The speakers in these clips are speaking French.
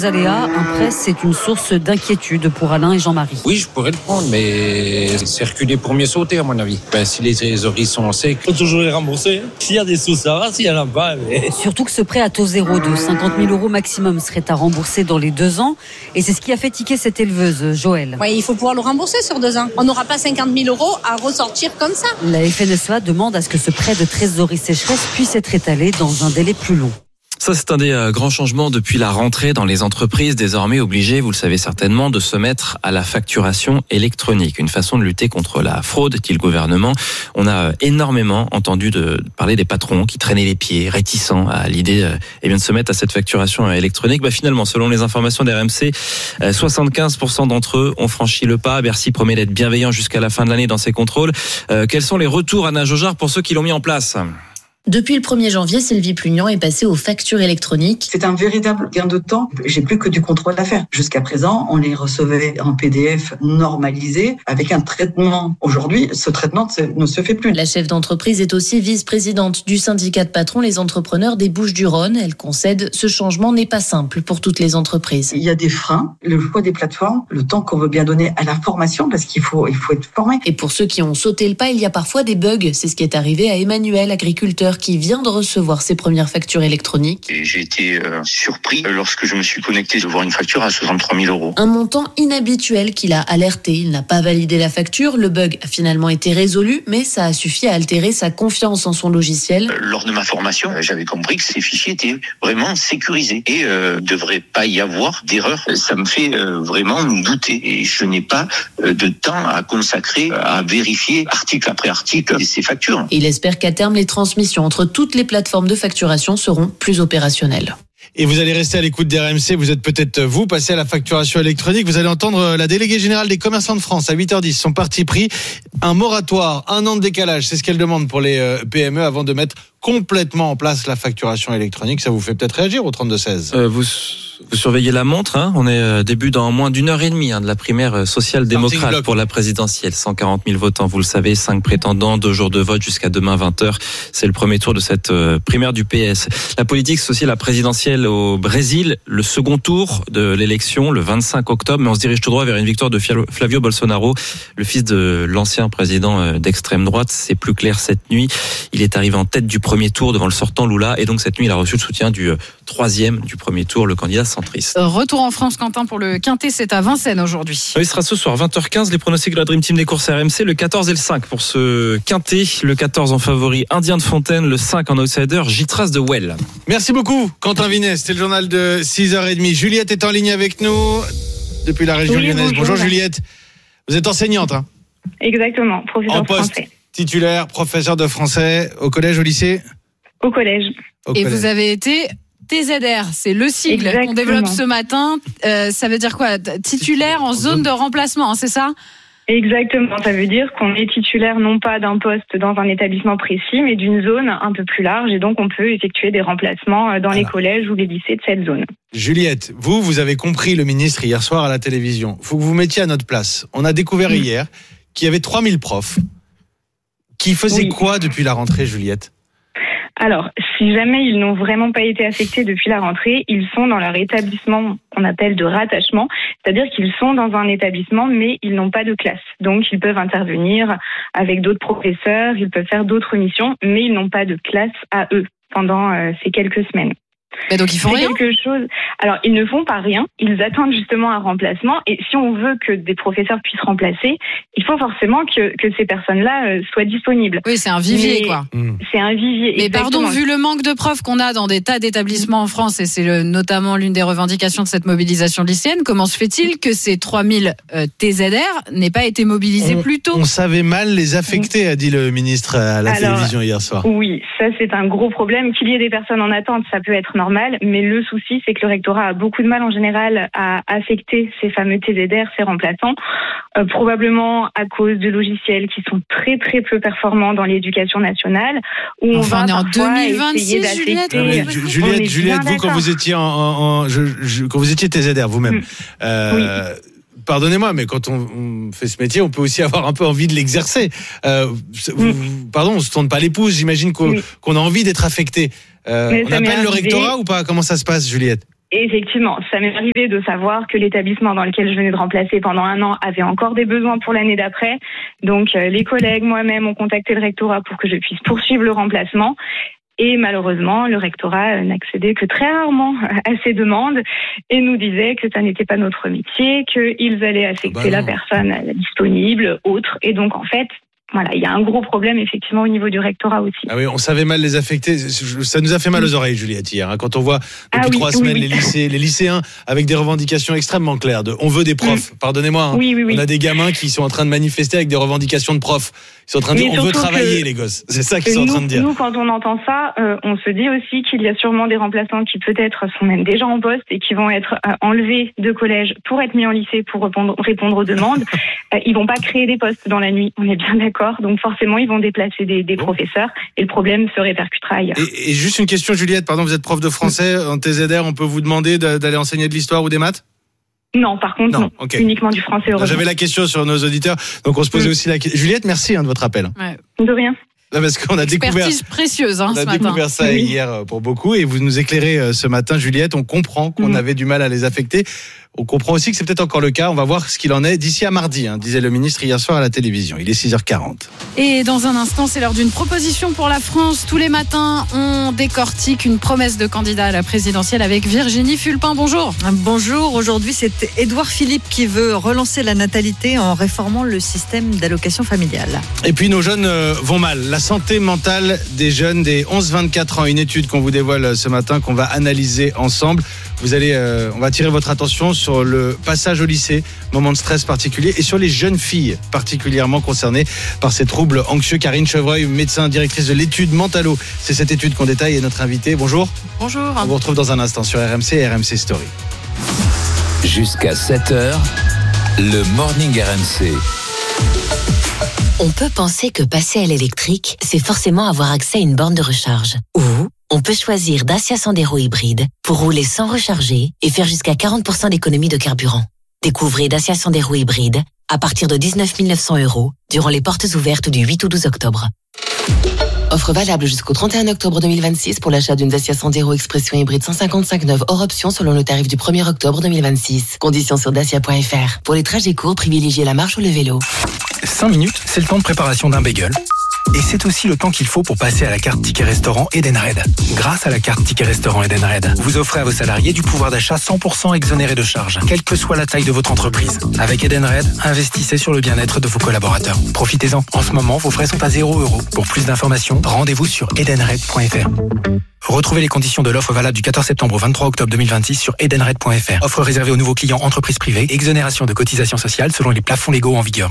les aléas, un prêt, c'est une source d'inquiétude pour Alain et Jean-Marie. Oui, je pourrais le prendre, mais c'est reculer pour mieux sauter, à mon avis. Si les trésoreries sont secs... Il faut toujours les rembourser. S'il y a des sous, ça va. S'il n'y en a pas... Mais... Surtout que ce prêt à taux zéro de 50 000 € maximum serait à rembourser dans les 2 ans. Et c'est ce qui a fait tiquer cette éleveuse, Joël. Oui, il faut pouvoir le rembourser sur 2 ans. On n'aura pas 50 000 € à ressortir comme ça. La FNSEA demande à ce que ce prêt de trésorerie sécheresse puisse être étalé dans un délai plus long. Ça, c'est un des grands changements depuis la rentrée dans les entreprises, désormais obligées, vous le savez certainement, de se mettre à la facturation électronique. Une façon de lutter contre la fraude, dit le gouvernement. On a énormément entendu parler des patrons qui traînaient les pieds, réticents à l'idée de se mettre à cette facturation électronique. Finalement, selon les informations d'RMC, 75% d'entre eux ont franchi le pas. Bercy promet d'être bienveillant jusqu'à la fin de l'année dans ses contrôles. Quels sont les retours, Anna Jaugeard, pour ceux qui l'ont mis en place ? Depuis le 1er janvier, Sylvie Plugnan est passée aux factures électroniques. C'est un véritable gain de temps. J'ai plus que du contrôle à faire. Jusqu'à présent, on les recevait en PDF normalisé avec un traitement. Aujourd'hui, ce traitement ne se fait plus. La chef d'entreprise est aussi vice-présidente du syndicat de patrons Les Entrepreneurs des Bouches-du-Rhône. Elle concède, ce changement n'est pas simple pour toutes les entreprises. Il y a des freins, le choix des plateformes, le temps qu'on veut bien donner à la formation parce qu'il faut être formé. Et pour ceux qui ont sauté le pas, il y a parfois des bugs. C'est ce qui est arrivé à Emmanuel, agriculteur, qui vient de recevoir ses premières factures électroniques. Et j'ai été surpris lorsque je me suis connecté de voir une facture à 63 000 €. Un montant inhabituel qui l'a alerté. Il n'a pas validé la facture. Le bug a finalement été résolu, mais ça a suffi à altérer sa confiance en son logiciel. Lors de ma formation, j'avais compris que ces fichiers étaient vraiment sécurisés et devrait pas y avoir d'erreur. Ça me fait vraiment douter et je n'ai pas de temps à consacrer à vérifier article après article ces factures. Il espère qu'à terme, les transmissions entre toutes les plateformes de facturation seront plus opérationnelles. Et vous allez rester à l'écoute d'RMC, vous êtes peut-être passé à la facturation électronique. Vous allez entendre la déléguée générale des commerçants de France à 8h10. Son parti pris, un moratoire, 1 an de décalage. C'est ce qu'elle demande pour les PME avant de mettre complètement en place la facturation électronique. Ça vous fait peut-être réagir au 32-16. Vous surveillez la montre, hein. On est début dans moins d'1 heure et demie de la primaire social-démocrate pour la présidentielle. 140 000 votants, vous le savez, 5 prétendants, 2 jours de vote jusqu'à demain 20h. C'est le premier tour de cette primaire du PS. La politique, c'est aussi la présidentielle au Brésil, le second tour de l'élection le 25 octobre, mais on se dirige tout droit vers une victoire de Flavio Bolsonaro, le fils de l'ancien président d'extrême droite. C'est plus clair cette nuit. Il est arrivé en tête du premier tour devant le sortant Lula, et donc cette nuit il a reçu le soutien du troisième du premier tour, le candidat centriste. Retour en France, Quentin, pour le Quintet, c'est à Vincennes aujourd'hui. Il sera ce soir 20h15, les pronostics de la Dream Team des courses RMC, le 14 et le 5 pour ce Quintet, le 14 en favori Indien de Fontaine, le 5 en outsider Gitras de Well. Merci beaucoup Quentin Vinet, c'était le journal de 6h30. Juliette est en ligne avec nous depuis la région lyonnaise. Bonjour Juliette, vous êtes enseignante hein? Exactement, professeur de français. Titulaire, professeur de français au collège, au lycée? Au collège. Et vous avez été TZR, c'est le sigle qu'on développe ce matin. Ça veut dire quoi? Titulaire en zone de remplacement, hein, c'est ça? Exactement, ça veut dire qu'on est titulaire non pas d'un poste dans un établissement précis, mais d'une zone un peu plus large, et donc on peut effectuer des remplacements dans les collèges ou les lycées de cette zone. Juliette, vous avez compris le ministre hier soir à la télévision. Il faut que vous mettiez à notre place. On a découvert hier qu'il y avait 3000 profs qui faisaient quoi depuis la rentrée, Juliette? Alors, si jamais ils n'ont vraiment pas été affectés depuis la rentrée, ils sont dans leur établissement qu'on appelle de rattachement, c'est-à-dire qu'ils sont dans un établissement, mais ils n'ont pas de classe. Donc, ils peuvent intervenir avec d'autres professeurs, ils peuvent faire d'autres missions, mais ils n'ont pas de classe à eux pendant ces quelques semaines. Mais donc ils font rien. Quelque chose. Alors ils ne font pas rien. Ils attendent justement un remplacement. Et si on veut que des professeurs puissent remplacer, il faut forcément que ces personnes-là soient disponibles. Oui, c'est un vivier, quoi. C'est un vivier. Mais pardon, vu le manque de profs qu'on a dans des tas d'établissements en France, et c'est notamment l'une des revendications de cette mobilisation lycéenne, comment se fait-il que ces 3000 TZR n'aient pas été mobilisés plus tôt? On savait mal les affecter, a dit le ministre à la télévision hier soir. Oui, ça c'est un gros problème. Qu'il y ait des personnes en attente, ça peut être normal, mais le souci c'est que le rectorat a beaucoup de mal en général à affecter ces fameux TZR, ces remplaçants, probablement à cause de logiciels qui sont très très peu performants dans l'éducation nationale. Où on est en 2026, Juliette, vous quand vous étiez quand vous étiez TZR vous-même. Pardonnez-moi, mais quand on fait ce métier, on peut aussi avoir un peu envie de l'exercer. Pardon, on se tourne pas les pouces. J'imagine qu'on a envie d'être affecté. On appelle le rectorat ou pas? Comment ça se passe, Juliette? Effectivement, ça m'est arrivé de savoir que l'établissement dans lequel je venais de remplacer pendant 1 an avait encore des besoins pour l'année d'après. Donc les collègues, moi-même, ont contacté le rectorat pour que je puisse poursuivre le remplacement. Et malheureusement, le rectorat n'accédait que très rarement à ces demandes et nous disait que ça n'était pas notre métier, qu'ils allaient affecter la personne disponible, autre. Et donc, en fait, voilà, il y a un gros problème effectivement au niveau du rectorat aussi. Ah oui, on savait mal les affecter. Ça nous a fait mal aux oreilles, Juliette, hier. Quand on voit depuis 3 semaines les lycéens avec des revendications extrêmement claires. On veut des profs. Pardonnez-moi. On a des gamins qui sont en train de manifester avec des revendications de profs. Ils sont en train de dire on veut travailler, les gosses. C'est ça qu'ils sont en train de dire. Nous, quand on entend ça, on se dit aussi qu'il y a sûrement des remplaçants qui peut-être sont même déjà en poste et qui vont être enlevés de collège pour être mis en lycée pour répondre aux demandes. Ils vont pas créer des postes dans la nuit. On est bien d'accord. Donc forcément, ils vont déplacer des professeurs et le problème se répercutera ailleurs. Et juste une question, Juliette, pardon, vous êtes prof de français en TZR, on peut vous demander d'aller enseigner de l'histoire ou des maths ? Non, par contre, non. Okay. Uniquement du français. J'avais la question sur nos auditeurs, donc on se posait aussi la question. Juliette, merci de votre appel. Ouais. De rien. Parce qu'on a découvert, précieuse, on a découvert ça hier pour beaucoup et vous nous éclairez ce matin, Juliette. On comprend qu'on avait du mal à les affecter. On comprend aussi que c'est peut-être encore le cas. On va voir ce qu'il en est d'ici à mardi, disait le ministre hier soir à la télévision. Il est 6h40. Et dans un instant, c'est l'heure d'une proposition pour la France. Tous les matins, on décortique une promesse de candidat à la présidentielle avec Virginie Fulpin. Bonjour. Bonjour. Aujourd'hui, c'est Édouard Philippe qui veut relancer la natalité en réformant le système d'allocation familiale. Et puis, nos jeunes vont mal. La santé mentale des jeunes des 11-24 ans. Une étude qu'on vous dévoile ce matin, qu'on va analyser ensemble. On va attirer votre attention sur le passage au lycée, moment de stress particulier, et sur les jeunes filles particulièrement concernées par ces troubles anxieux. Karine Chevreuil, médecin, directrice de l'étude Mentalo. C'est cette étude qu'on détaille et notre invité. Bonjour. Bonjour. On vous retrouve dans un instant sur RMC et RMC Story. Jusqu'à 7h, le Morning RMC. On peut penser que passer à l'électrique, c'est forcément avoir accès à une borne de recharge. Ou on peut choisir Dacia Sandero hybride pour rouler sans recharger et faire jusqu'à 40% d'économie de carburant. Découvrez Dacia Sandero hybride à partir de 19 900 € durant les portes ouvertes du 8 au 12 octobre. Offre valable jusqu'au 31 octobre 2026 pour l'achat d'une Dacia Sandero Expression hybride 155 neuve hors option selon le tarif du 1er octobre 2026. Conditions sur dacia.fr. Pour les trajets courts, privilégiez la marche ou le vélo. 5 minutes, c'est le temps de préparation d'un bagel. Et c'est aussi le temps qu'il faut pour passer à la carte Ticket Restaurant Edenred. Grâce à la carte Ticket Restaurant Edenred, vous offrez à vos salariés du pouvoir d'achat 100% exonéré de charges, quelle que soit la taille de votre entreprise. Avec Edenred, investissez sur le bien-être de vos collaborateurs. Profitez-en. En ce moment, vos frais sont à 0 €. Pour plus d'informations, rendez-vous sur edenred.fr. Retrouvez les conditions de l'offre valable du 14 septembre au 23 octobre 2026 sur edenred.fr. Offre réservée aux nouveaux clients entreprises privées. Exonération de cotisations sociales selon les plafonds légaux en vigueur.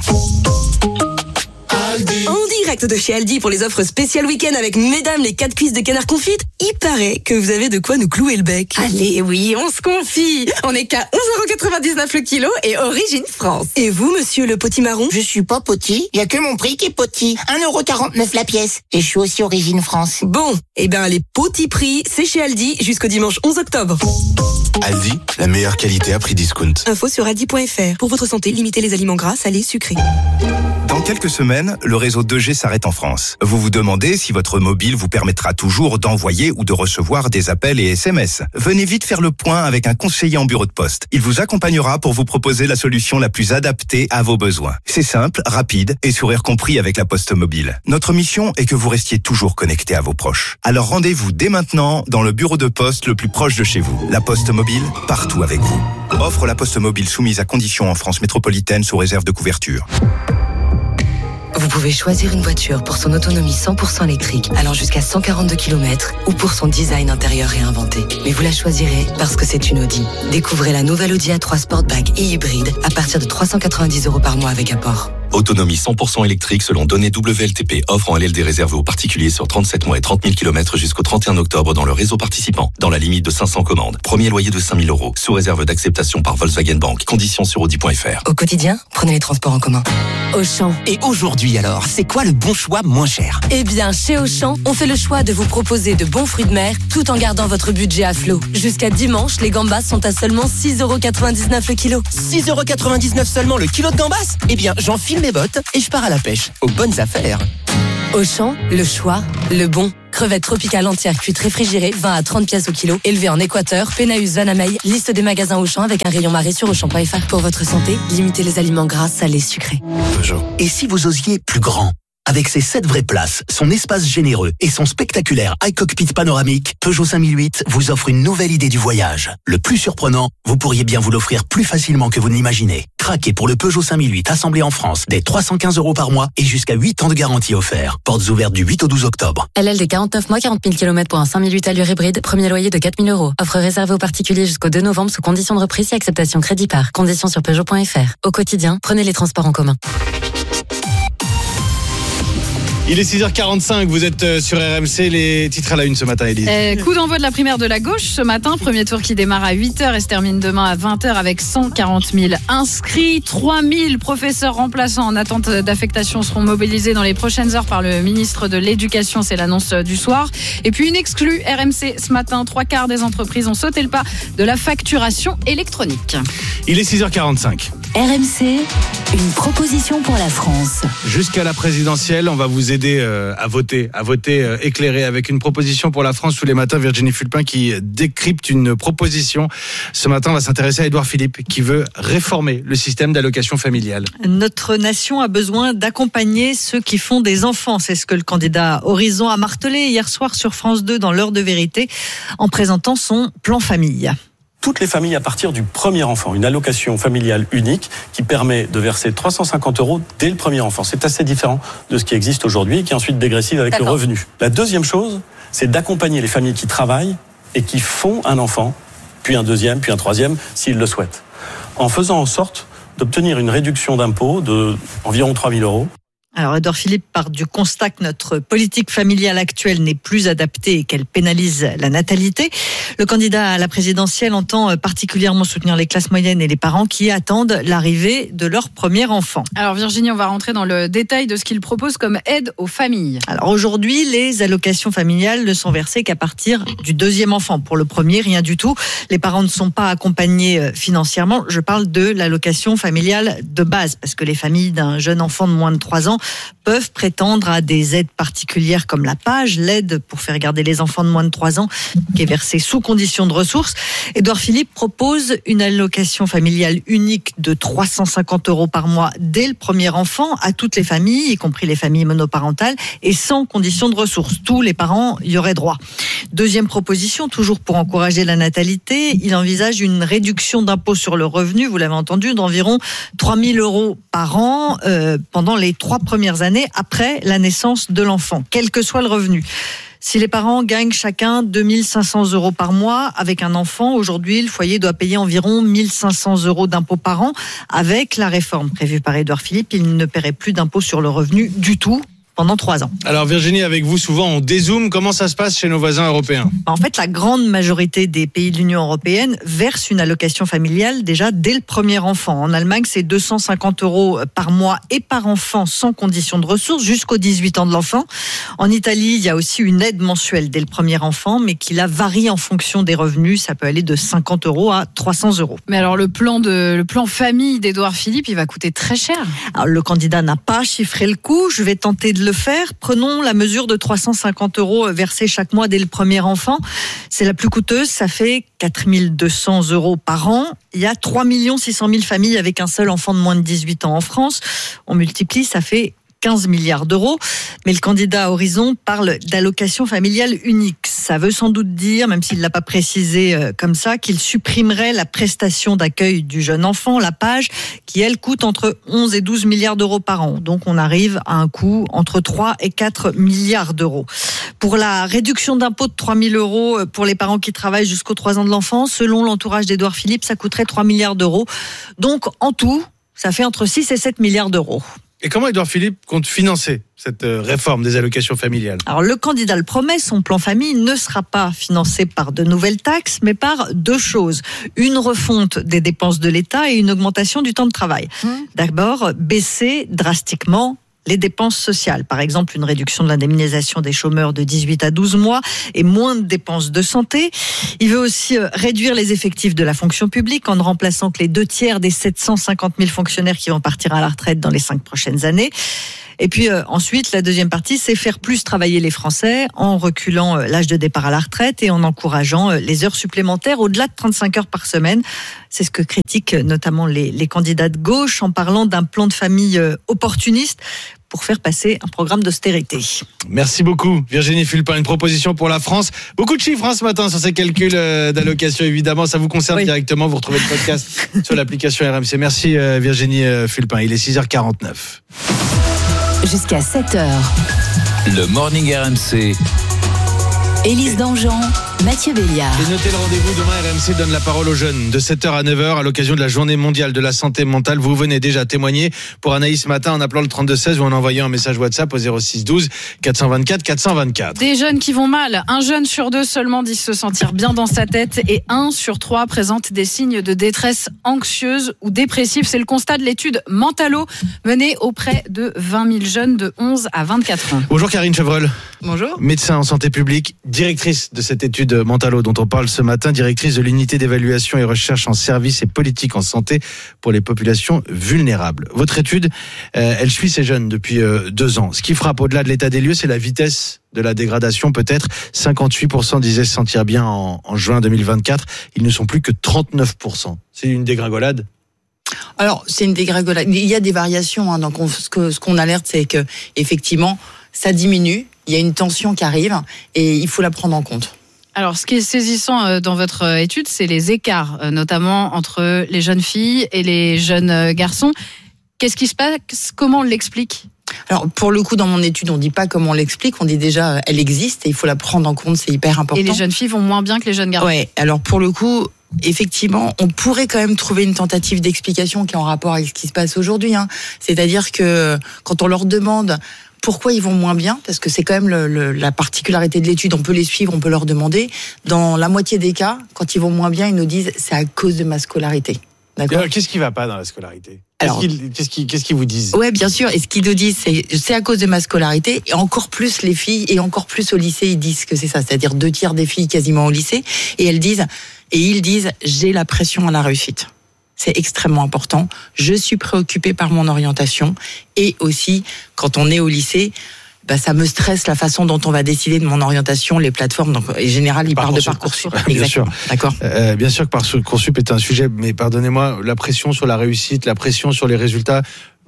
En direct de chez Aldi pour les offres spéciales week-end avec mesdames les 4 cuisses de canard confites. Il paraît que vous avez de quoi nous clouer le bec. Allez, oui, on se confie. On est qu'à 11,99 € le kilo et origine France. Et vous, monsieur le potimarron? Je suis pas poti, il y a que mon prix qui est poti. 1,49 € la pièce. Et je suis aussi origine France. Bon, eh ben les petits prix, c'est chez Aldi jusqu'au dimanche 11 octobre. Aldi, la meilleure qualité à prix discount. Info sur aldi.fr. Pour votre santé, limitez les aliments gras, salés, sucrés. Dans quelques semaines, le réseau 2G s'arrête en France. Vous vous demandez si votre mobile vous permettra toujours d'envoyer ou de recevoir des appels et SMS. Venez vite faire le point avec un conseiller en bureau de poste. Il vous accompagnera pour vous proposer la solution la plus adaptée à vos besoins. C'est simple, rapide et sourire compris avec la Poste Mobile. Notre mission est que vous restiez toujours connecté à vos proches. Alors rendez-vous dès maintenant dans le bureau de poste le plus proche de chez vous. La Poste Mobile, partout avec vous. Offre la Poste Mobile soumise à conditions en France métropolitaine sous réserve de couverture. Vous pouvez choisir une voiture pour son autonomie 100% électrique, allant jusqu'à 142 km, ou pour son design intérieur réinventé. Mais vous la choisirez parce que c'est une Audi. Découvrez la nouvelle Audi A3 Sportback et hybride à partir de 390 € par mois avec apport. Autonomie 100% électrique selon données WLTP. Offre en LLD réservée aux particuliers sur 37 mois et 30 000 km jusqu'au 31 octobre dans le réseau participant. Dans la limite de 500 commandes. Premier loyer de 5 000 €. Sous réserve d'acceptation par Volkswagen Bank. Conditions sur Audi.fr. Au quotidien, prenez les transports en commun. Auchan. Et aujourd'hui alors, c'est quoi le bon choix moins cher? Eh bien, chez Auchan, on fait le choix de vous proposer de bons fruits de mer tout en gardant votre budget à flot. Jusqu'à dimanche, les gambas sont à seulement 6,99 € le kilo. 6,99 € seulement le kilo de gambas? Eh bien, j'enfile mes bottes et je pars à la pêche. Aux bonnes affaires. Auchan, le choix, le bon. Crevettes tropicales entières cuites réfrigérées, 20 à 30 pièces au kilo. Élevées en Équateur, Pénaus, Vanamey. Liste des magasins Auchan avec un rayon marée sur Auchan.fr. Pour votre santé, limitez les aliments gras, salés, sucrés. Peugeot. Et si vous osiez plus grand ? Avec ses 7 vraies places, son espace généreux et son spectaculaire iCockpit panoramique, Peugeot 5008 vous offre une nouvelle idée du voyage. Le plus surprenant, vous pourriez bien vous l'offrir plus facilement que vous ne l'imaginez. Craquez pour le Peugeot 5008 assemblé en France dès 315 € par mois et jusqu'à 8 ans de garantie offert. Portes ouvertes du 8 au 12 octobre. LLD 49 mois, 40 000 km pour un 5008 allure hybride, premier loyer de 4 000 €. Offre réservée aux particuliers jusqu'au 2 novembre sous conditions de reprise et acceptation crédit par. Conditions sur Peugeot.fr. Au quotidien, prenez les transports en commun. Il est 6h45, vous êtes sur RMC, les titres à la une ce matin, Élise. Coup d'envoi de la primaire de la gauche ce matin, premier tour qui démarre à 8h et se termine demain à 20h avec 140 000 inscrits. 3 000 professeurs remplaçants en attente d'affectation seront mobilisés dans les prochaines heures par le ministre de l'Éducation, c'est l'annonce du soir. Et puis une exclue RMC ce matin, 3/4 des entreprises ont sauté le pas de la facturation électronique. Il est 6h45. RMC, une proposition pour la France. Jusqu'à la présidentielle, on va vous aider à voter éclairé avec une proposition pour la France tous les matins. Virginie Fulpin qui décrypte une proposition. Ce matin, on va s'intéresser à Édouard Philippe qui veut réformer le système d'allocation familiale. Notre nation a besoin d'accompagner ceux qui font des enfants. C'est ce que le candidat Horizon a martelé hier soir sur France 2 dans l'heure de vérité en présentant son plan famille. Toutes les familles à partir du premier enfant, une allocation familiale unique qui permet de verser 350 € dès le premier enfant. C'est assez différent de ce qui existe aujourd'hui et qui est ensuite dégressive avec le revenu. La deuxième chose, c'est d'accompagner les familles qui travaillent et qui font un enfant, puis un deuxième, puis un troisième, s'ils le souhaitent, en faisant en sorte d'obtenir une réduction d'impôt de environ 3 000 €. Alors Édouard Philippe part du constat que notre politique familiale actuelle n'est plus adaptée et qu'elle pénalise la natalité. Le candidat à la présidentielle entend particulièrement soutenir les classes moyennes et les parents qui attendent l'arrivée de leur premier enfant. Alors Virginie, on va rentrer dans le détail de ce qu'il propose comme aide aux familles. Alors aujourd'hui, les allocations familiales ne sont versées qu'à partir du deuxième enfant. Pour le premier, rien du tout. Les parents ne sont pas accompagnés financièrement. Je parle de l'allocation familiale de base parce que les familles d'un jeune enfant de moins de 3 ans peuvent prétendre à des aides particulières comme la PAGE, l'aide pour faire garder les enfants de moins de 3 ans, qui est versée sous condition de ressources. Édouard Philippe propose une allocation familiale unique de 350 € par mois dès le premier enfant à toutes les familles, y compris les familles monoparentales, et sans condition de ressources. Tous les parents y auraient droit. Deuxième proposition, toujours pour encourager la natalité, il envisage une réduction d'impôt sur le revenu, vous l'avez entendu, d'environ 3 000 € par an pendant les 3 premières années après la naissance de l'enfant, quel que soit le revenu. Si les parents gagnent chacun 2 500 € par mois avec un enfant, aujourd'hui, le foyer doit payer environ 1 500 € d'impôts par an. Avec la réforme prévue par Édouard Philippe, il ne paierait plus d'impôt sur le revenu du tout pendant 3 ans. Alors Virginie, avec vous, souvent on dézoome. Comment ça se passe chez nos voisins européens ? En fait, la grande majorité des pays de l'Union européenne versent une allocation familiale déjà dès le premier enfant. En Allemagne, c'est 250 € par mois et par enfant sans condition de ressources jusqu'aux 18 ans de l'enfant. En Italie, il y a aussi une aide mensuelle dès le premier enfant, mais qui là varie en fonction des revenus. Ça peut aller de 50 € à 300 €. Mais alors le plan famille d'Édouard Philippe, il va coûter très cher. Alors, le candidat n'a pas chiffré le coût. Je vais tenter de le faire. Prenons la mesure de 350 € versés chaque mois dès le premier enfant. C'est la plus coûteuse. Ça fait 4 200 € par an. Il y a 3 600 000 familles avec un seul enfant de moins de 18 ans en France. On multiplie, ça fait 15 milliards d'euros. Mais le candidat à Horizon parle d'allocation familiale unique. Ça veut sans doute dire, même s'il ne l'a pas précisé comme ça, qu'il supprimerait la prestation d'accueil du jeune enfant, la PAGE, qui elle coûte entre 11 et 12 milliards d'euros par an. Donc on arrive à un coût entre 3 et 4 milliards d'euros. Pour la réduction d'impôt de 3 000 € pour les parents qui travaillent jusqu'aux 3 ans de l'enfant, selon l'entourage d'Édouard Philippe, ça coûterait 3 milliards d'euros. Donc en tout, ça fait entre 6 et 7 milliards d'euros. Et comment Édouard Philippe compte financer cette réforme des allocations familiales ? Alors le candidat le promet, son plan famille ne sera pas financé par de nouvelles taxes, mais par 2 choses. Une refonte des dépenses de l'État et une augmentation du temps de travail. D'abord, baisser drastiquement les dépenses sociales. Par exemple, une réduction de l'indemnisation des chômeurs de 18 à 12 mois et moins de dépenses de santé. Il veut aussi réduire les effectifs de la fonction publique en ne remplaçant que les 2/3 des 750 000 fonctionnaires qui vont partir à la retraite dans les 5 prochaines années. Et puis ensuite, la deuxième partie, c'est faire plus travailler les Français en reculant l'âge de départ à la retraite et en encourageant les heures supplémentaires au-delà de 35 heures par semaine. C'est ce que critiquent notamment les candidats de gauche en parlant d'un plan de famille opportuniste pour faire passer un programme d'austérité. Merci beaucoup Virginie Fulpin. Une proposition pour la France. Beaucoup de chiffres ce matin sur ces calculs d'allocation, évidemment. Ça vous concerne directement. Vous retrouvez le podcast sur l'application RMC. Merci Virginie Fulpin. Il est 6h49. Jusqu'à 7h. Le Morning RMC. Élise Dangean, Mathieu Béliard. Et notez le rendez-vous demain, RMC donne la parole aux jeunes de 7h à 9h à l'occasion de la journée mondiale de la santé mentale. Vous venez déjà témoigner pour Anaïs ce matin en appelant le 3216 ou en envoyant un message WhatsApp au 06 12 424 424. Des jeunes qui vont mal. 1 jeune sur 2 seulement dit se sentir bien dans sa tête et 1 sur 3 présente des signes de détresse anxieuse ou dépressive. C'est le constat de l'étude Mentalo menée auprès de 20 000 jeunes de 11 à 24 ans. Bonjour Karine Chevreul. Bonjour. Médecin en santé publique, directrice de cette étude Mentalo dont on parle ce matin, directrice de l'unité d'évaluation et recherche en services et politique en santé pour les populations vulnérables. Votre étude, elle suit ces jeunes depuis 2 ans. Ce qui frappe au-delà de l'état des lieux, c'est la vitesse de la dégradation peut-être. 58% disaient se sentir bien en juin 2024. Ils ne sont plus que 39%. C'est une dégringolade. Alors, c'est une dégringolade. Il y a des variations. Donc, ce qu'on alerte, c'est que effectivement, ça diminue. Il y a une tension qui arrive et il faut la prendre en compte. Alors, ce qui est saisissant dans votre étude, c'est les écarts, notamment entre les jeunes filles et les jeunes garçons. Qu'est-ce qui se passe ? Comment on l'explique ? Alors, pour le coup, dans mon étude, on ne dit pas comment on l'explique, on dit déjà elle existe et il faut la prendre en compte, c'est hyper important. Et les jeunes filles vont moins bien que les jeunes garçons ? Ouais, alors pour le coup, effectivement, on pourrait quand même trouver une tentative d'explication qui est en rapport avec ce qui se passe aujourd'hui. C'est-à-dire que quand on leur demande pourquoi ils vont moins bien, parce que c'est quand même la particularité de l'étude, on peut les suivre, on peut leur demander. Dans la moitié des cas, quand ils vont moins bien, ils nous disent c'est à cause de ma scolarité. D'accord ? Alors, qu'est-ce qui va pas dans la scolarité ? Qu'est-ce qu'ils vous disent ? Ouais, bien sûr. Et ce qu'ils nous disent, c'est à cause de ma scolarité. Et encore plus les filles, et encore plus au lycée, ils disent que c'est ça. C'est-à-dire 2/3 des filles quasiment au lycée. Et ils disent, j'ai la pression à la réussite. C'est extrêmement important. Je suis préoccupée par mon orientation. Et aussi, quand on est au lycée, ça me stresse la façon dont on va décider de mon orientation, les plateformes. Donc, en général, ils parlent de Parcoursup. Bien sûr. D'accord. Bien sûr que Parcoursup est un sujet, mais pardonnez-moi, la pression sur la réussite, la pression sur les résultats,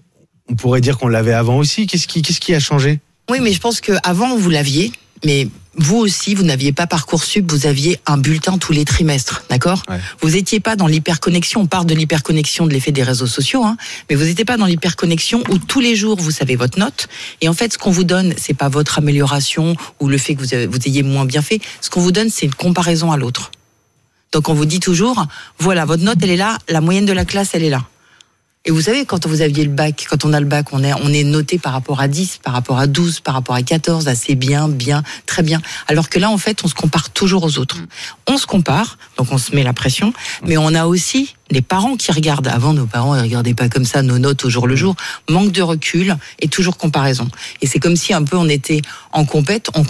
on pourrait dire qu'on l'avait avant aussi. Qu'est-ce qui a changé ? Oui, mais je pense qu'avant, vous l'aviez, mais vous aussi, vous n'aviez pas Parcoursup, vous aviez un bulletin tous les trimestres, d'accord ? Ouais. Vous n'étiez pas dans l'hyperconnexion, on parle de l'hyperconnexion de l'effet des réseaux sociaux, mais vous n'étiez pas dans l'hyperconnexion où tous les jours, vous savez votre note, et en fait, ce qu'on vous donne, c'est pas votre amélioration ou le fait que vous ayez moins bien fait, ce qu'on vous donne, c'est une comparaison à l'autre. Donc on vous dit toujours, voilà, votre note, elle est là, la moyenne de la classe, elle est là. Et vous savez, quand vous aviez le bac, quand on a le bac, on est noté par rapport à 10, par rapport à 12, par rapport à 14, assez bien, très bien. Alors que là, en fait, on se compare toujours aux autres. On se compare, donc on se met la pression, mais on a aussi les parents qui regardent. Avant, nos parents, ils regardaient pas comme ça nos notes au jour le jour. Manque de recul et toujours comparaison. Et c'est comme si un peu on était en compète, en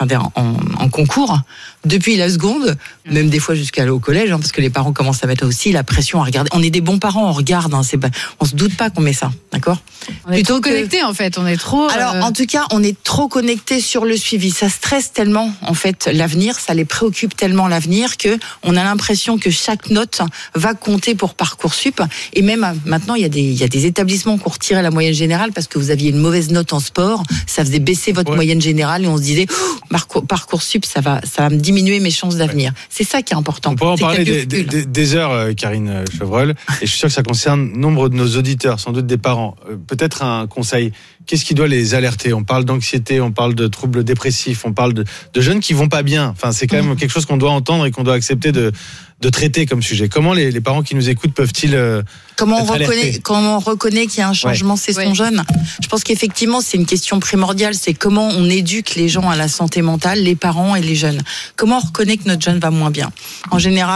concours, depuis la seconde, même des fois jusqu'au collège, parce que les parents commencent à mettre aussi la pression à regarder. On est des bons parents, on regarde, on se doute pas qu'on met ça, d'accord ? On est trop connectés, en fait, on est trop... Alors, en tout cas, on est trop connectés sur le suivi. Ça stresse tellement, en fait, l'avenir, ça les préoccupe tellement l'avenir que on a l'impression que chaque note va compter pour Parcoursup. Et même maintenant, il y a des établissements qui ont retiré la moyenne générale parce que vous aviez une mauvaise note en sport. Ça faisait baisser votre moyenne générale et on se disait Parcoursup, ça va me diminuer mes chances d'avenir. C'est ça qui est important. On pourrait en parler des heures, Karine Chevreul. Et je suis sûr que ça concerne nombre de nos auditeurs, sans doute des parents. Peut-être un conseil. Qu'est-ce qui doit les alerter ? On parle d'anxiété, on parle de troubles dépressifs, on parle de jeunes qui vont pas bien. Enfin, c'est quand même quelque chose qu'on doit entendre et qu'on doit accepter de traiter comme sujet. Comment les parents qui nous écoutent peuvent-ils Comment on reconnaît qu'il y a un changement chez son jeune ? Je pense qu'effectivement, c'est une question primordiale. C'est comment on éduque les gens à la santé mentale, les parents et les jeunes. Comment on reconnaît que notre jeune va moins bien ? En général,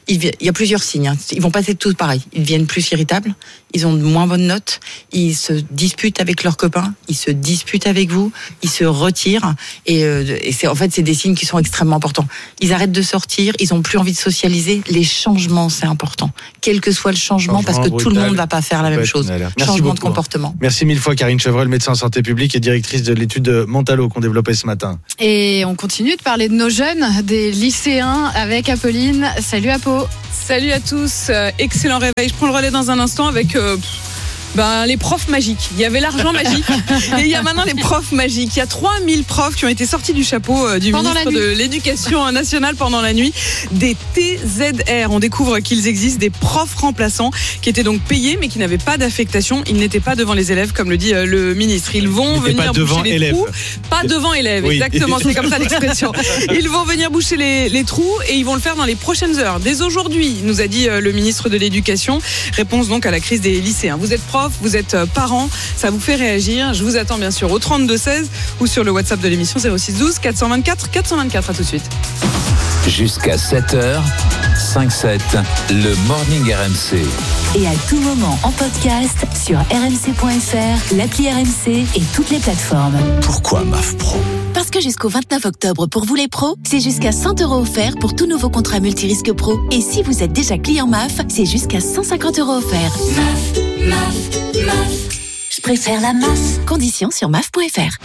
il y a plusieurs signes. Ils vont pas être tous pareils. Ils deviennent plus irritables. Ils ont de moins bonnes notes. Ils se disputent avec leurs copains. Ils se disputent avec vous. Ils se retirent. Et c'est des signes qui sont extrêmement importants. Ils arrêtent de sortir. Ils ont plus envie de socialiser. Les changements, c'est important. Quel que soit le changement, parce que tout le monde va pas faire la même chose. Changement de comportement. Merci mille fois, Karine Chevreul, médecin en santé publique et directrice de l'étude Montalo qu'on développait ce matin. Et on continue de parler de nos jeunes, des lycéens, avec Apolline. Salut Apo. Salut à tous, excellent réveil. Je prends le relais dans un instant avec les profs magiques. Il y avait l'argent magique et il y a maintenant les profs magiques. Il y a 3000 profs qui ont été sortis du chapeau du ministre de l'Éducation nationale pendant la nuit. Des TZR. On découvre qu'ils existent, des profs remplaçants qui étaient donc payés mais qui n'avaient pas d'affectation. Ils n'étaient pas devant les élèves comme le dit le ministre. Ils vont venir boucher les trous. Pas devant élèves, oui. Exactement, c'est comme ça l'expression. Ils vont venir boucher les trous et ils vont le faire dans les prochaines heures. Dès aujourd'hui, nous a dit le ministre de l'Éducation. Réponse donc à la crise des lycéens. Vous êtes prof, vous êtes parents, ça vous fait réagir. Je vous attends bien sûr au 32-16 ou sur le WhatsApp de l'émission 06 424 424. À tout de suite. Jusqu'à 7h, 5-7, le Morning RMC. Et à tout moment en podcast sur rmc.fr, l'appli RMC et toutes les plateformes. Pourquoi MAF Pro ? Parce que jusqu'au 29 octobre, pour vous les pros, c'est jusqu'à 100 € offerts pour tout nouveau contrat multirisque pro. Et si vous êtes déjà client MAF, c'est jusqu'à 150 € offerts. MAF. Je préfère la MAF. Conditions sur MAF.fr.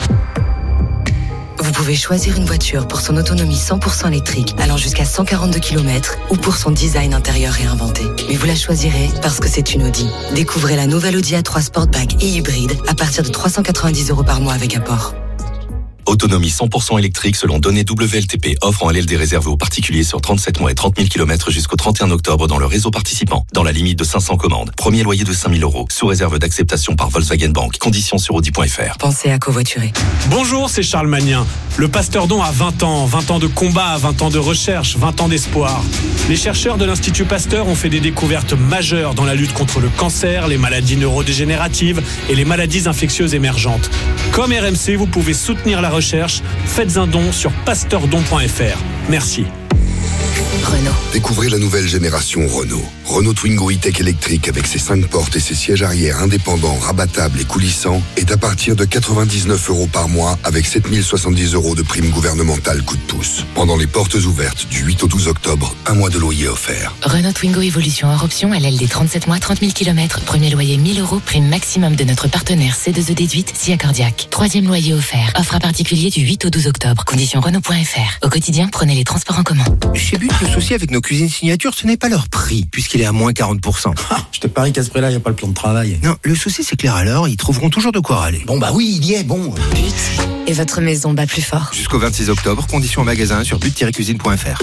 Vous pouvez choisir une voiture pour son autonomie 100% électrique allant jusqu'à 142 km ou pour son design intérieur réinventé. Mais vous la choisirez parce que c'est une Audi. Découvrez la nouvelle Audi A3 Sportback et hybride à partir de 390 € par mois avec apport. Autonomie 100% électrique selon données WLTP. Offre en LLD réservée aux particuliers sur 37 mois et 30 000 km jusqu'au 31 octobre dans le réseau participant. Dans la limite de 500 commandes. Premier loyer de 5 000 €. Sous réserve d'acceptation par Volkswagen Bank. Conditions sur Audi.fr. Pensez à covoiturer. Bonjour, c'est Charles Magnien. Le Pasteur Don a 20 ans. 20 ans de combat, 20 ans de recherche, 20 ans d'espoir. Les chercheurs de l'Institut Pasteur ont fait des découvertes majeures dans la lutte contre le cancer, les maladies neurodégénératives et les maladies infectieuses émergentes. Comme RMC, vous pouvez soutenir la recherche. Faites un don sur pasteurdon.fr. Merci. Renault. Découvrez la nouvelle génération Renault. Renault Twingo E-Tech électrique avec ses 5 portes et ses sièges arrière indépendants, rabattables et coulissants est à partir de 99 € par mois avec 7070 € de prime gouvernementale coup de pouce. Pendant les portes ouvertes du 8 au 12 octobre, un mois de loyer offert. Renault Twingo Evolution hors option, LLD 37 mois, 30 000 km. Premier loyer 1000 €, prime maximum de notre partenaire C2E déduite, SIA Cardiaque. Troisième loyer offert. Offre à particulier du 8 au 12 octobre. Conditions Renault.fr. Au quotidien, prenez les transports en commun. Chez But, le souci avec nos cuisines signatures, ce n'est pas leur prix, puisqu'il est à moins 40%. Je te parie qu'à ce prix-là, il n'y a pas le plan de travail. Non, le souci, c'est que les râleurs, ils trouveront toujours de quoi râler. Bon, bah oui, il y est, bon. But. Et votre maison bat plus fort. Jusqu'au 26 octobre, conditions en magasin sur but-cuisine.fr.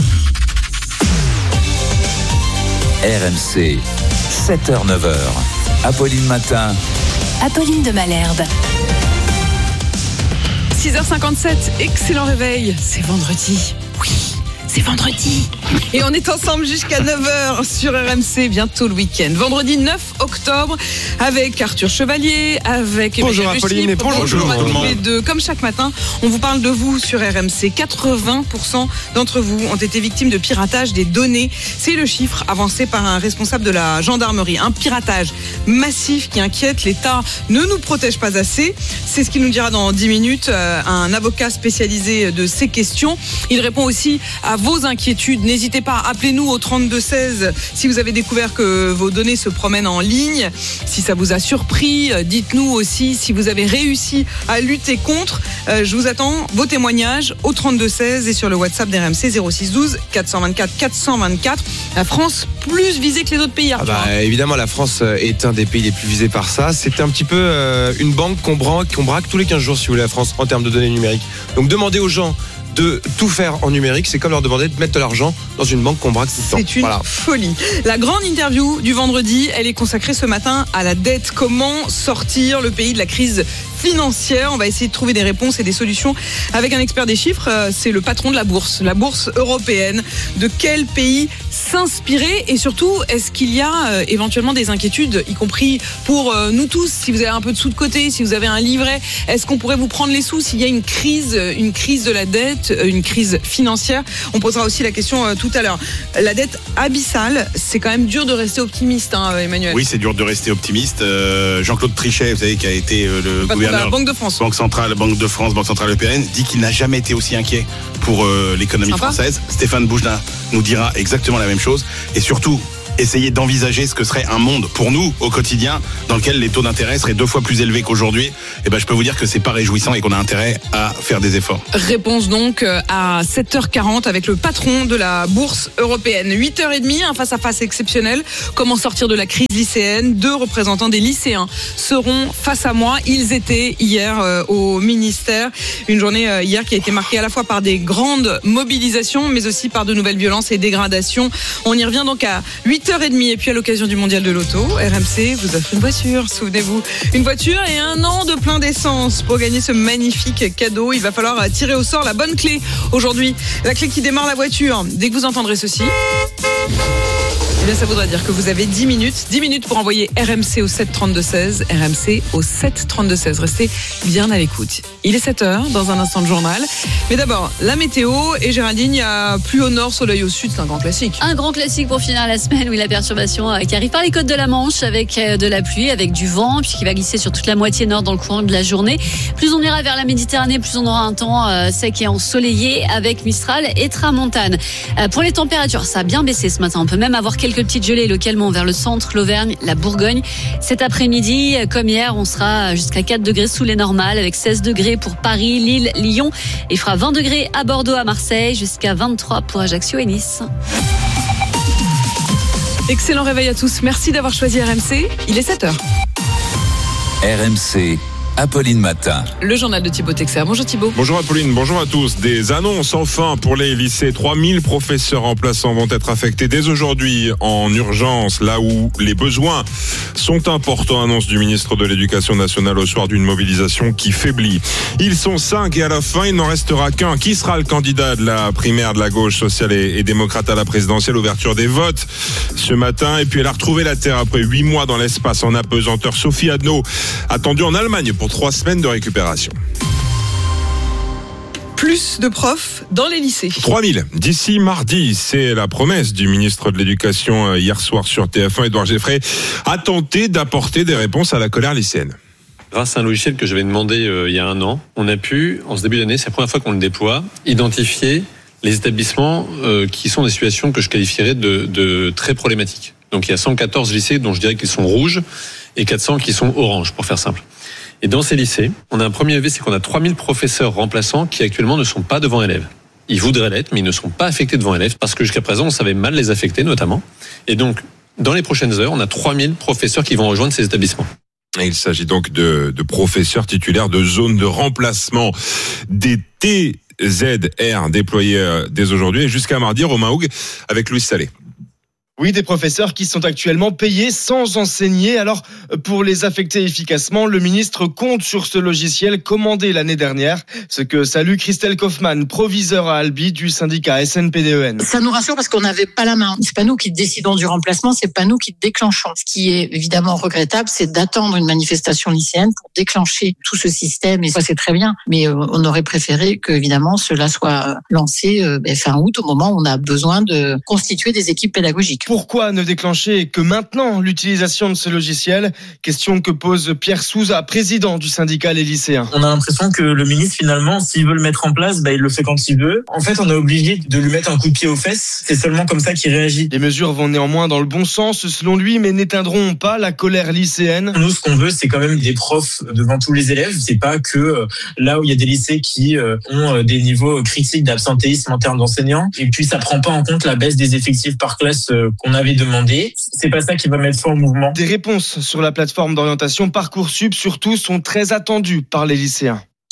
RMC, 7h-9h. Apolline Matin. Apolline de Malherbe. 6h57, excellent réveil. C'est vendredi. Oui. C'est vendredi. Et on est ensemble jusqu'à 9h sur RMC, bientôt le week-end. Vendredi 9 octobre, avec Arthur Chevalier, avec... Bonjour Apolline et bonjour à tous les deux. Comme chaque matin, on vous parle de vous sur RMC. 80% d'entre vous ont été victimes de piratage des données. C'est le chiffre avancé par un responsable de la gendarmerie. Un piratage massif qui inquiète. L'État ne nous protège pas assez. C'est ce qu'il nous dira dans 10 minutes. Un avocat spécialisé de ces questions. Il répond aussi à vos inquiétudes. N'hésitez pas, appelez-nous au 32-16 si vous avez découvert que vos données se promènent en ligne. Si ça vous a surpris, dites-nous aussi si vous avez réussi à lutter contre. Je vous attends vos témoignages au 32-16 et sur le WhatsApp d'RMC 06 12 424 424. La France plus visée que les autres pays, Arthur. Évidemment, la France est un des pays les plus visés par ça. C'est un petit peu une banque qu'on braque tous les 15 jours, si vous voulez, la France, en termes de données numériques. Donc demandez aux gens de tout faire en numérique, c'est comme leur demander de mettre de l'argent dans une banque qu'on braque tout le temps. C'est une folie. La grande interview du vendredi, elle est consacrée ce matin à la dette. Comment sortir le pays de la crise financière? On va essayer de trouver des réponses et des solutions avec un expert des chiffres. C'est le patron de la bourse européenne. De quel pays s'inspirer et surtout, est-ce qu'il y a éventuellement des inquiétudes, y compris pour nous tous, si vous avez un peu de sous de côté, si vous avez un livret, est-ce qu'on pourrait vous prendre les sous s'il y a une crise de la dette, une crise financière? On posera aussi la question tout à l'heure. La dette abyssale, c'est quand même dur de rester optimiste, hein, Emmanuel. Oui, c'est dur de rester optimiste. Jean-Claude Trichet, vous savez, qui a été le gouverneur de la Banque de France, Banque Centrale Européenne, dit qu'il n'a jamais été aussi inquiet pour l'économie française. Stéphane Boujna nous dira exactement la même chose. Et surtout, essayer d'envisager ce que serait un monde pour nous au quotidien dans lequel les taux d'intérêt seraient 2 fois plus élevés qu'aujourd'hui. Et ben, je peux vous dire que c'est pas réjouissant et qu'on a intérêt à faire des efforts. Réponse donc à 7h40 avec le patron de la bourse européenne. 8h30, un face-à-face exceptionnel. Comment sortir de la crise lycéenne? 2 représentants des lycéens seront face à moi. Ils étaient hier au ministère. Une journée hier qui a été marquée à la fois par des grandes mobilisations, mais aussi par de nouvelles violences et dégradations. On y revient donc à 8h30 et puis à l'occasion du mondial de l'auto, RMC vous offre une voiture, souvenez-vous. Une voiture et 1 an de plein d'essence. Pour gagner ce magnifique cadeau, il va falloir tirer au sort la bonne clé. Aujourd'hui, la clé qui démarre la voiture. Dès que vous entendrez ceci, eh bien, ça voudra dire que vous avez 10 minutes pour envoyer RMC au 732-16, RMC au 732-16. Restez bien à l'écoute. Il est 7h, dans un instant de journal. Mais d'abord, la météo. Et Géraldine, il y a pluie au nord, soleil au sud, c'est un grand classique. Un grand classique pour finir la semaine, oui, la perturbation qui arrive par les côtes de la Manche avec de la pluie, avec du vent, puis qui va glisser sur toute la moitié nord dans le courant de la journée. Plus on ira vers la Méditerranée, plus on aura un temps sec et ensoleillé avec Mistral et Tramontane. Pour les températures, ça a bien baissé ce matin. On peut même avoir quelques petites gelées localement vers le centre, l'Auvergne, la Bourgogne. Cet après-midi, comme hier, on sera jusqu'à 4 degrés sous les normales, avec 16 degrés pour Paris, Lille, Lyon. Il fera 20 degrés à Bordeaux, à Marseille, jusqu'à 23 pour Ajaccio et Nice. Excellent réveil à tous. Merci d'avoir choisi RMC. Il est 7h. RMC. Apolline Matin. Le journal de Thibaut Texer. Bonjour Thibaut. Bonjour Apolline, bonjour à tous. Des annonces enfin pour les lycées. 3000 professeurs remplaçants vont être affectés dès aujourd'hui en urgence, là où les besoins sont importants. Annonce du ministre de l'Éducation nationale au soir d'une mobilisation qui faiblit. Ils sont 5 et à la fin, il n'en restera qu'un. Qui sera le candidat de la primaire de la gauche sociale et démocrate à la présidentielle? Ouverture des votes ce matin. Et puis elle a retrouvé la terre après 8 mois dans l'espace en apesanteur. Sophie Adno, attendue en Allemagne pour 3 semaines de récupération. Plus de profs dans les lycées. 3000 d'ici mardi, c'est la promesse du ministre de l'Éducation hier soir sur TF1. Édouard Geffray a tenté d'apporter des réponses à la colère lycéenne. Grâce à un logiciel que j'avais demandé il y a 1 an, on a pu, en ce début d'année, c'est la première fois qu'on le déploie, identifier les établissements qui sont des situations que je qualifierais de très problématiques. Donc il y a 114 lycées dont je dirais qu'ils sont rouges et 400 qui sont oranges, pour faire simple. Et dans ces lycées, on a un premier levier, c'est qu'on a 3000 professeurs remplaçants qui actuellement ne sont pas devant élèves. Ils voudraient l'être, mais ils ne sont pas affectés devant élèves parce que jusqu'à présent, on savait mal les affecter notamment. Et donc, dans les prochaines heures, on a 3000 professeurs qui vont rejoindre ces établissements. Et il s'agit donc de professeurs titulaires de zones de remplacement des TZR déployés dès aujourd'hui et jusqu'à mardi. Romain Houg avec Louis Salé. Oui, des professeurs qui sont actuellement payés sans enseigner. Alors, pour les affecter efficacement, le ministre compte sur ce logiciel commandé l'année dernière. Ce que salue Christelle Kaufmann, proviseure à Albi du syndicat SNPDEN. Ça nous rassure parce qu'on n'avait pas la main. C'est pas nous qui décidons du remplacement, c'est pas nous qui déclenchons. Ce qui est évidemment regrettable, c'est d'attendre une manifestation lycéenne pour déclencher tout ce système. Et ça, c'est très bien. Mais on aurait préféré que, évidemment, cela soit lancé fin août, au moment où on a besoin de constituer des équipes pédagogiques. Pourquoi ne déclencher que maintenant l'utilisation de ce logiciel? Question que pose Pierre Souza, président du syndicat Les Lycéens. On a l'impression que le ministre, finalement, s'il veut le mettre en place, il le fait quand il veut. En fait, on est obligé de lui mettre un coup de pied aux fesses. C'est seulement comme ça qu'il réagit. Les mesures vont néanmoins dans le bon sens, selon lui, mais n'éteindront pas la colère lycéenne. Nous, ce qu'on veut, c'est quand même des profs devant tous les élèves. C'est pas que là où il y a des lycées qui ont des niveaux critiques d'absentéisme en termes d'enseignants. Et puis, ça prend pas en compte la baisse des effectifs par classe qu'on avait demandé. C'est pas ça qui va mettre fin au mouvement. Des réponses sur la plateforme d'orientation Parcoursup surtout sont très attendues par les lycéens.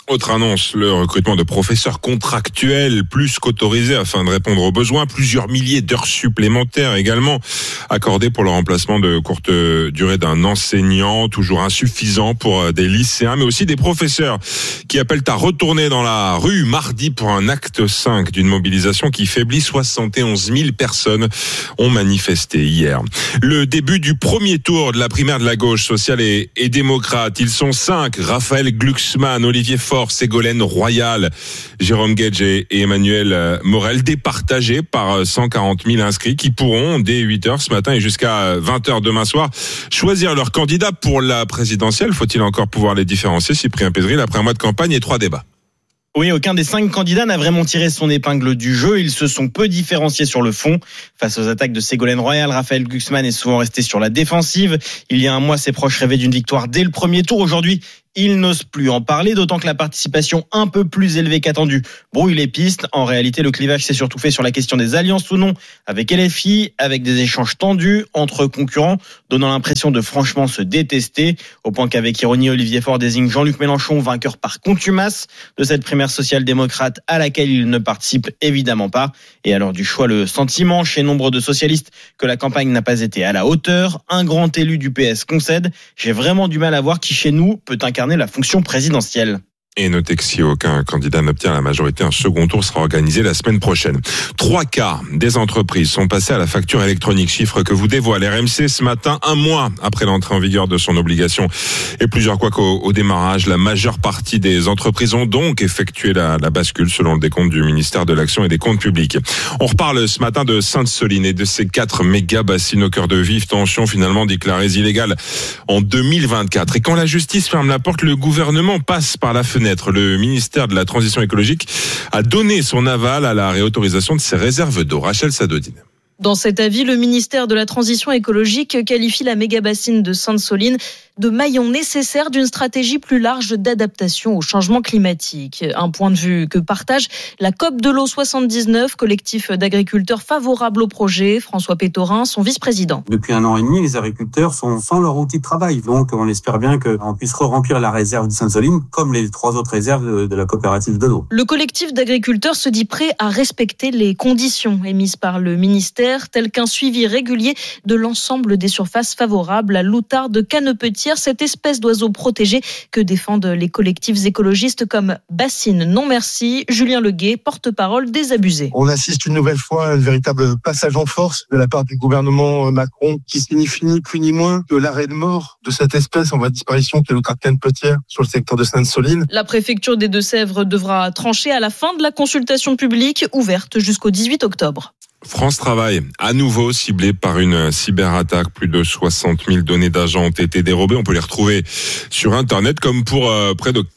Autre annonce, le recrutement de professeurs contractuels plus qu'autorisés afin de répondre aux besoins. Plusieurs milliers d'heures supplémentaires également accordées pour le remplacement de courte durée d'un enseignant, toujours insuffisant pour des lycéens, mais aussi des professeurs qui appellent à retourner dans la rue mardi pour un acte 5 d'une mobilisation qui faiblit. 71 000 personnes ont manifesté hier. Le début du premier tour de la primaire de la gauche sociale et démocrate. Ils sont 5. Raphaël Glucksmann, Olivier Faure, Ségolène Royal, Jérôme Guedj et Emmanuel Morel, départagés par 140 000 inscrits qui pourront, dès 8h ce matin et jusqu'à 20h demain soir, choisir leur candidat pour la présidentielle. Faut-il encore pouvoir les différencier? Cyprien Pédril, après un mois de campagne et 3 débats. Oui, aucun des 5 candidats n'a vraiment tiré son épingle du jeu. Ils se sont peu différenciés sur le fond. Face aux attaques de Ségolène Royal, Raphaël Glucksmann est souvent resté sur la défensive. Il y a un mois, ses proches rêvaient d'une victoire dès le premier tour. Aujourd'hui, il n'ose plus en parler, d'autant que la participation un peu plus élevée qu'attendue brouille les pistes. En réalité, le clivage s'est surtout fait sur la question des alliances ou non avec LFI, avec des échanges tendus entre concurrents, donnant l'impression de franchement se détester, au point qu'avec ironie, Olivier Faure désigne Jean-Luc Mélenchon vainqueur par contumace de cette primaire social-démocrate à laquelle il ne participe évidemment pas. Et alors du choix, le sentiment chez nombre de socialistes que la campagne n'a pas été à la hauteur. Un grand élu du PS concède: j'ai vraiment du mal à voir qui chez nous peut incarner la fonction présidentielle. Et notez que si aucun candidat n'obtient la majorité, un second tour sera organisé la semaine prochaine. 3/4 des entreprises sont passées à la facture électronique, chiffre que vous dévoile RMC ce matin, un mois après l'entrée en vigueur de son obligation. Et plusieurs fois qu'au démarrage, la majeure partie des entreprises ont donc effectué la bascule, selon le décompte du ministère de l'Action et des Comptes Publics. On reparle ce matin de Sainte-Soline et de ces 4 méga bassines au cœur de vive tension, finalement déclarées illégales en 2024. Et quand la justice ferme la porte, le gouvernement passe par la fenêtre. Le ministère de la Transition écologique a donné son aval à la réautorisation de ces réserves d'eau. Rachel Sadodine. Dans cet avis, le ministère de la Transition écologique qualifie la méga-bassine de Sainte-Soline de maillon nécessaire d'une stratégie plus large d'adaptation au changement climatique. Un point de vue que partage la COP de l'eau 79, collectif d'agriculteurs favorables au projet. François Pétorin, son vice-président. Depuis 1 an et demi, les agriculteurs sont sans leur outil de travail. Donc, on espère bien qu'on puisse remplir la réserve de Sainte-Soline, comme les 3 autres réserves de la coopérative de l'eau. Le collectif d'agriculteurs se dit prêt à respecter les conditions émises par le ministère, telles qu'un suivi régulier de l'ensemble des surfaces favorables à l'outarde canepetière, cette espèce d'oiseau protégé que défendent les collectifs écologistes comme Bassine Non Merci. Julien Leguet, porte-parole des abusés. On assiste une nouvelle fois à un véritable passage en force de la part du gouvernement Macron, qui signifie ni plus ni moins que l'arrêt de mort de cette espèce en voie de disparition qui est l'outarde canepetière sur le secteur de Sainte-Soline. La préfecture des Deux-Sèvres devra trancher à la fin de la consultation publique ouverte jusqu'au 18 octobre. France Travail, à nouveau ciblé par une cyberattaque. Plus de 60 000 données d'agents ont été dérobées. On peut les retrouver sur Internet, comme pour près de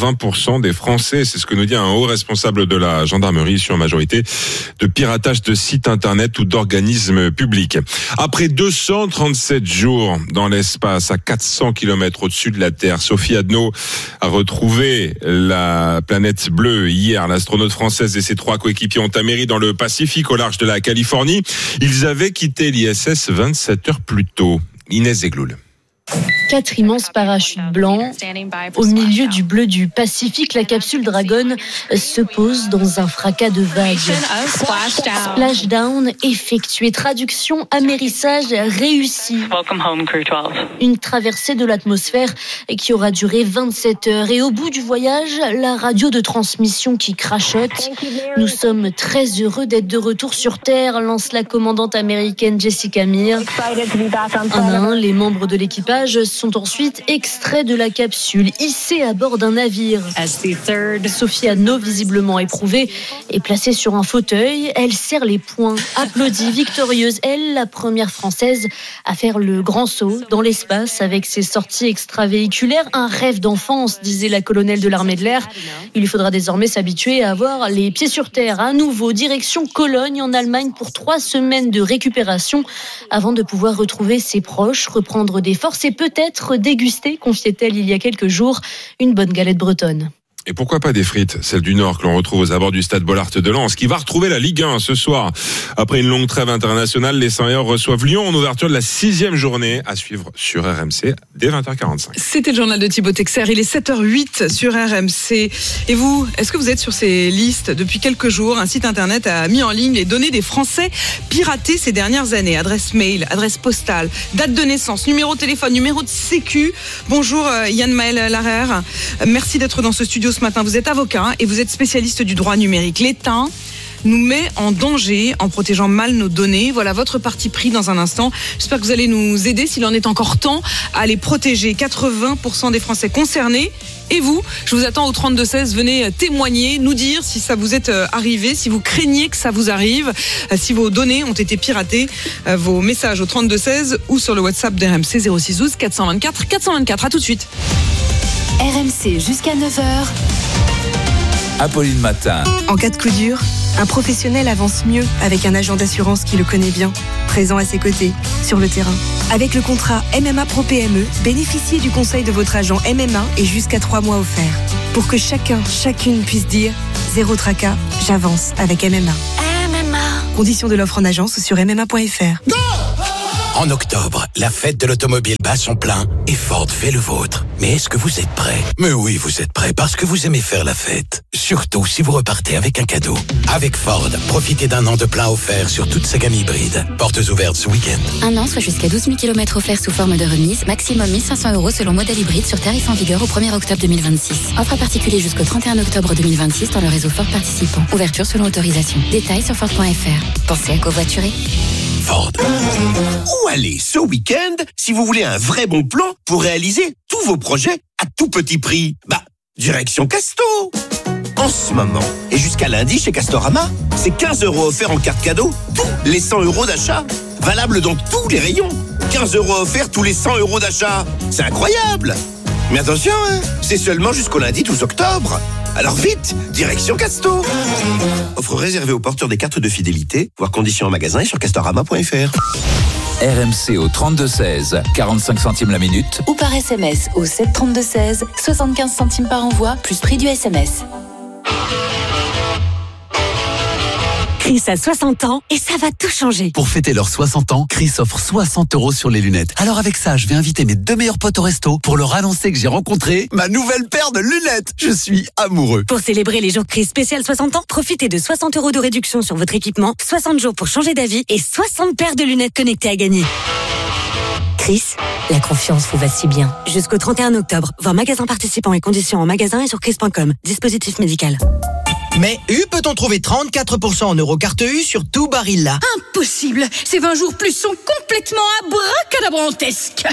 80% des Français. C'est ce que nous dit un haut responsable de la gendarmerie sur majorité de piratage de sites Internet ou d'organismes publics. Après 237 jours dans l'espace, à 400 km au-dessus de la Terre, Sophie Adno a retrouvé la planète bleue hier. L'astronaute française et ses 3 coéquipiers ont atterri dans le Pacifique au large de la Californie. Ils avaient quitté l'ISS 27 heures plus tôt. Inès Zegloul. 4 immenses parachutes blancs. Au milieu du bleu du Pacifique, la capsule Dragon se pose dans un fracas de vagues. Splashdown effectué. Traduction, amérissage réussi. Une traversée de l'atmosphère qui aura duré 27 heures. Et au bout du voyage, la radio de transmission qui crachote. Nous sommes très heureux d'être de retour sur Terre, lance la commandante américaine Jessica Meir. Un à un, les membres de l'équipage sont ensuite extraits de la capsule, hissés à bord d'un navire. Sophie Adno, visiblement éprouvée, est placée sur un fauteuil. Elle serre les poings, applaudit, victorieuse. Elle, la première française à faire le grand saut dans l'espace avec ses sorties extravéhiculaires. Un rêve d'enfance, disait la colonelle de l'armée de l'air. Il lui faudra désormais s'habituer à avoir les pieds sur terre. À nouveau, direction Cologne en Allemagne pour 3 semaines de récupération avant de pouvoir retrouver ses proches, reprendre des forces et peut-être déguster, confiait-elle il y a quelques jours, une bonne galette bretonne. Et pourquoi pas des frites, celle du Nord que l'on retrouve aux abords du stade Bollaert de Lens, qui va retrouver la Ligue 1 ce soir. Après une longue trêve internationale, les 100 reçoivent Lyon en ouverture de la 6e journée, à suivre sur RMC dès 20h45. C'était le journal de Thibaut Texer, il est 7h08 sur RMC. Et vous, est-ce que vous êtes sur ces listes depuis quelques jours? Un site internet a mis en ligne les données des Français piratés ces dernières années. Adresse mail, adresse postale, date de naissance, numéro de téléphone, numéro de sécu. Bonjour Yann Maël Larère, merci d'être dans ce studio ce matin. Vous êtes avocat et vous êtes spécialiste du droit numérique. L'État nous met en danger en protégeant mal nos données. Voilà votre parti pris dans un instant. J'espère que vous allez nous aider, s'il en est encore temps, à les protéger. 80% des Français concernés. Et vous, je vous attends au 32-16. Venez témoigner, nous dire si ça vous est arrivé, si vous craignez que ça vous arrive, si vos données ont été piratées. Vos messages au 32-16 ou sur le WhatsApp d'RMC 06 12 424 424. À tout de suite. RMC jusqu'à 9h. Apolline Matin. En cas de coup dur, un professionnel avance mieux avec un agent d'assurance qui le connaît bien, présent à ses côtés, sur le terrain. Avec le contrat MMA Pro PME, bénéficiez du conseil de votre agent MMA et jusqu'à 3 mois offerts. Pour que chacune puisse dire « Zéro tracas, j'avance avec MMA ». Conditions de l'offre en agence sur MMA.fr. En octobre, la fête de l'automobile bat son plein et Ford fait le vôtre. Mais est-ce que vous êtes prêts? Mais oui, vous êtes prêts parce que vous aimez faire la fête. Surtout si vous repartez avec un cadeau. Avec Ford, profitez d'un an de plein offert sur toute sa gamme hybride. Portes ouvertes ce week-end. Un an, soit jusqu'à 12 000 km offerts sous forme de remise. Maximum 1 500 € selon modèle hybride sur tarif en vigueur au 1er octobre 2026. Offre à particulier jusqu'au 31 octobre 2026 dans le réseau Ford participant. Ouverture selon autorisation. Détails sur Ford.fr. Pensez à covoiturer. Ford. Où aller ce week-end si vous voulez un vrai bon plan pour réaliser tous vos projets à tout petit prix? Direction Casto. En ce moment, et jusqu'à lundi chez Castorama, c'est 15 € offerts en carte cadeau, tous les 100 € d'achat. Valable dans tous les rayons. 15 € offerts tous les 100 € d'achat. C'est incroyable. Mais attention, c'est seulement jusqu'au lundi 12 octobre. Alors vite, direction Casto. Offre réservée aux porteurs des cartes de fidélité, voir conditions en magasin et sur castorama.fr. RMC au 32-16, 45 centimes la minute. Ou par SMS au 732-16, 75 centimes par envoi, plus prix du SMS. Chris a 60 ans et ça va tout changer. Pour fêter leurs 60 ans, Chris offre 60 € sur les lunettes. Alors avec ça, je vais inviter mes 2 meilleurs potes au resto pour leur annoncer que j'ai rencontré ma nouvelle paire de lunettes. Je suis amoureux. Pour célébrer les jours Chris spécial 60 ans, profitez de 60 € de réduction sur votre équipement, 60 jours pour changer d'avis et 60 paires de lunettes connectées à gagner. Chris, la confiance vous va si bien. Jusqu'au 31 octobre, voir magasin participants et conditions en magasin et sur chris.com. Dispositif médical. Mais U peut-on trouver 34% en Eurocarte U sur tout Barilla? Impossible! Ces 20 jours plus sont complètement abracadabrantesques!